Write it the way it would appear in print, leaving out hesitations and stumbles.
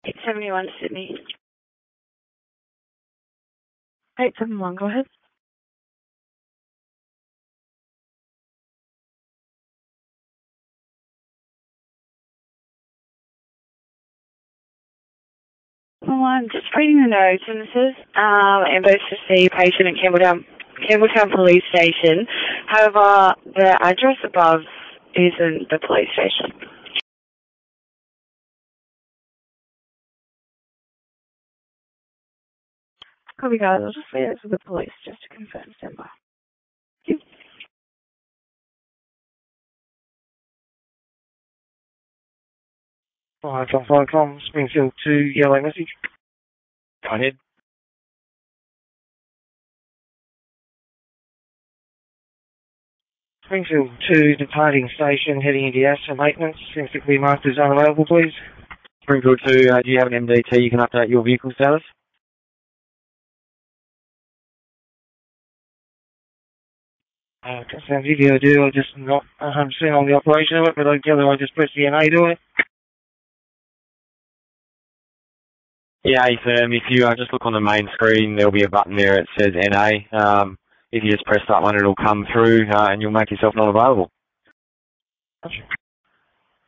871 Sydney. 871, go ahead. Well, I'm just reading the notes, and it says ambulance to see patient at Campbelltown Police Station. However, the address above isn't the police station. Copy, guys. I'll just leave it to the police just to confirm. Stand by. Yep. Flycom, Springfield 2, yellow message. Go ahead. Springfield 2, departing station, heading into asset maintenance. Specifically marked as unavailable, please. Springfield 2, do you have an MDT you can update your vehicle status? Just have video do, I'm just not 100% on the operation of it, but I gather I just press the NA to it. Yeah, firm. If you just look on the main screen, there'll be a button there that says NA. If you just press that one, it'll come through and you'll make yourself not available. Gotcha.